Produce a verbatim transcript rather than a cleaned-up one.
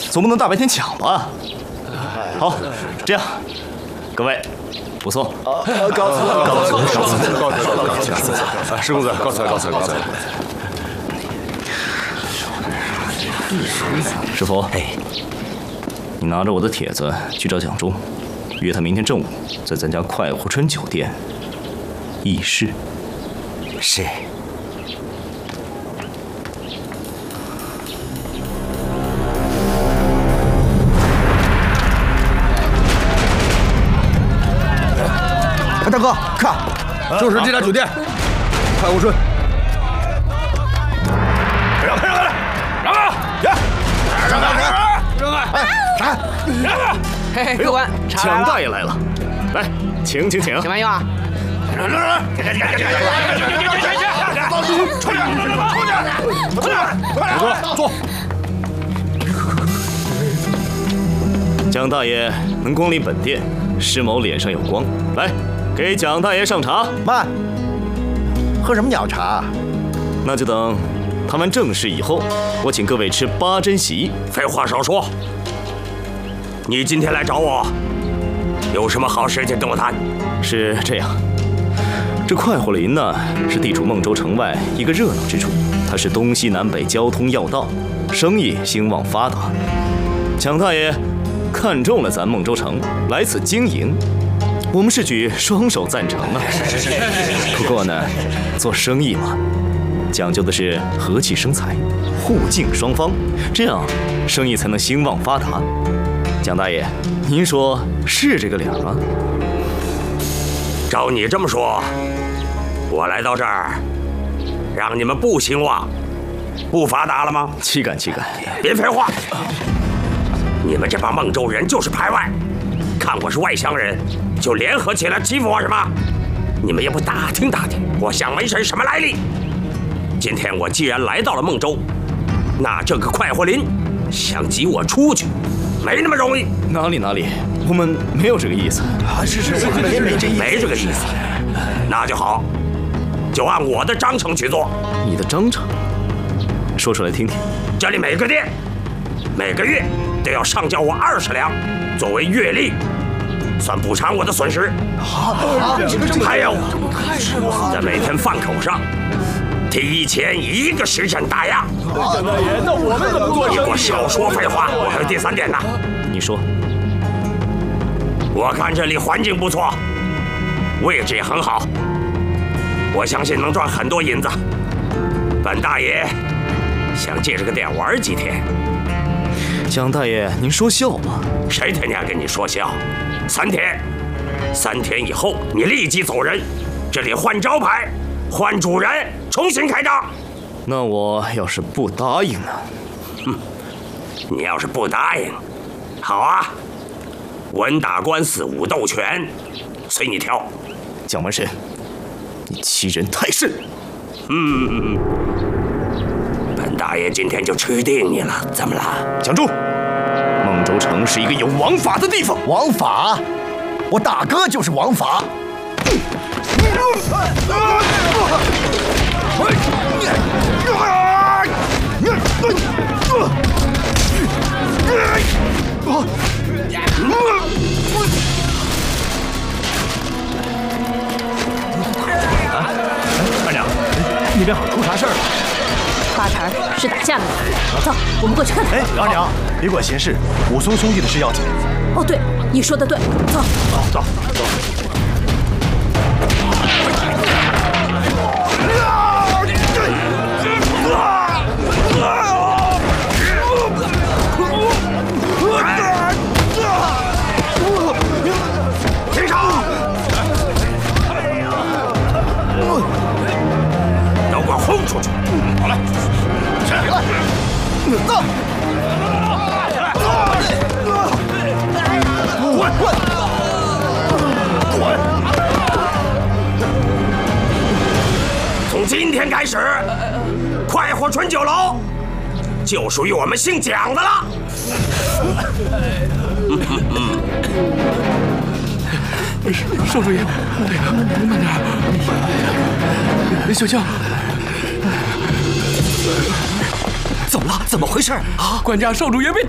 总不能大白天抢吧？好，这样，各位，不送。 高辞，高辞，高辞，高辞，高辞，高辞。啊，石公子，告辞，告辞，告辞。 师傅，哎，你拿着我的帖子去找蒋忠，约他明天正午在咱家快活春酒店议事。 是。 大哥，看，就是这家酒店，快活春。让开，让开，让开！呀，让开，让开！哎，来，让开！ 嘿嘿，客官， 蒋大爷来了，来，请请请。 请慢用啊！ 来来来，出去，出去，出去，出去！大哥，坐。 蒋大爷能光临本店，施某脸上有光。来。给蒋大爷上茶。 慢，喝什么鸟茶？ 那就等谈完正事以后，我请各位吃八珍席。 废话少说，你今天来找我，有什么好事情跟我谈？ 是这样，这快活林呢，是地处孟州城外一个热闹之处，它是东西南北交通要道，生意兴旺发达。蒋大爷看中了咱孟州城，来此经营。我们是举双手赞成啊！不过呢，做生意嘛，讲究的是和气生财，互敬双方，这样生意才能兴旺发达。蒋大爷，您说是这个理吗？ 照你这么说，我来到这儿，让你们不兴旺、不发达了吗？ 岂敢岂敢！ 别废话！你们这帮孟州人就是排外，看我是外乡人。就联合起来欺负我什么？你们也不打听打听，我想门神什么来历？今天我既然来到了孟州，那这个快活林想挤我出去，没那么容易。 哪里哪里，我们没有这个意思。 啊，是是是，没没这意思， 没这个意思。那就好，就按我的章程去做。 你的章程？说出来听听。 这里每个店每个月都要上交我二十两，作为月例。算补偿我的损失。 好， 还有，在每天饭口上提前一个时辰打烊。 蒋大爷，那我们怎么做？ 你给我少说废话！我还有第三点呢。 你说。 我看这里环境不错，位置也很好，我相信能赚很多银子。本大爷想借这个店玩几天。 蒋大爷，您说笑吧？ 谁天天跟你说笑？三天，三天以后你立即走人，这里换招牌，换主人，重新开张。 那我要是不答应呢？ 哼，你要是不答应，好啊，文打官司，武斗拳，随你挑。 蒋门神，你欺人太甚！ 嗯，本大爷今天就吃定你了，怎么了？ 蒋忠。孟州城是一个有王法的地方。 王法？我大哥就是王法。 班长，那边好像出啥事儿了？ 八成是打架了。走，我们过去看看。 哎，老娘，别管闲事，武松兄弟的事要紧。 哦，对，你说的对，走， 走走。停手！都给我轰出去！好了，起来， 走。滚滚滚！ 从今天开始，快活春酒楼就属于我们姓蒋的了。 少主爷，慢点，小将， 怎么了？怎么回事啊？ 管家少主爷被